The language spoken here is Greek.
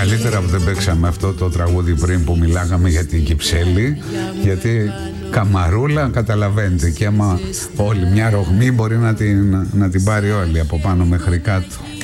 Καλύτερα που δεν παίξαμε αυτό το τραγούδι πριν που μιλάγαμε για την Κυψέλη, γιατί καμαρούλα καταλαβαίνετε, και άμα όλη μια ρογμή μπορεί να την πάρει όλη από πάνω μέχρι κάτω.